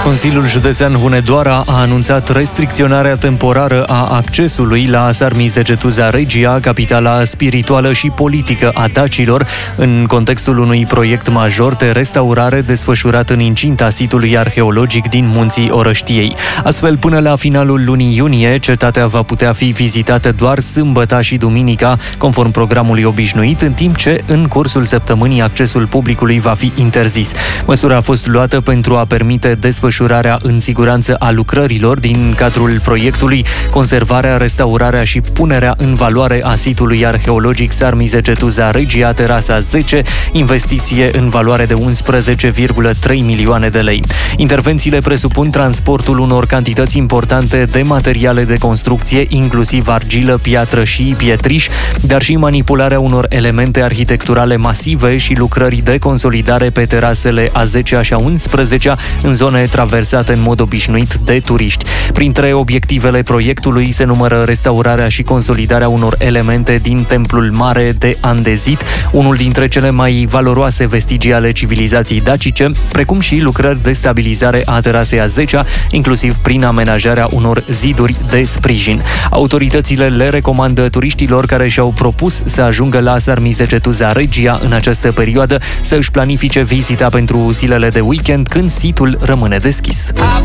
Consiliul Județean Hunedoara a anunțat restricționarea temporară a accesului la Sarmizegetuza Regia, capitala spirituală și politică a dacilor, în contextul unui proiect major de restaurare desfășurat în incinta sitului arheologic din Munții Orăștiei. Astfel, până la finalul lunii iunie, cetatea va putea fi vizitată doar sâmbăta și duminica, conform programului obișnuit, în timp ce, în cursul săptămânii, accesul publicului va fi interzis. Măsura a fost luată pentru a permite desfășurarea în siguranță a lucrărilor din cadrul proiectului, conservarea, restaurarea și punerea în valoare a sitului arheologic Sarmizegetuza Regia, terasa 10, investiție în valoare de 11,3 milioane de lei. Intervențiile presupun transportul unor cantități importante de materiale de construcție, inclusiv argilă, piatră și pietriș, dar și manipularea unor elemente arhitecturale masive și lucrări de consolidare pe terasele a 10-a și a 11-a, în zone traversate în mod obișnuit de turiști. Printre obiectivele proiectului se numără restaurarea și consolidarea unor elemente din Templul Mare de Andezit, unul dintre cele mai valoroase vestigii ale civilizației dacice, precum și lucrări de stabilizare a terasei a 10-a, inclusiv prin amenajarea unor ziduri de sprijin. Autoritățile le recomandă turiștilor care și-au propus să ajungă la Sarmizegetuza Regia în această perioadă să își planifice vizita pentru zilele de weekend, când situl rămâne deschis.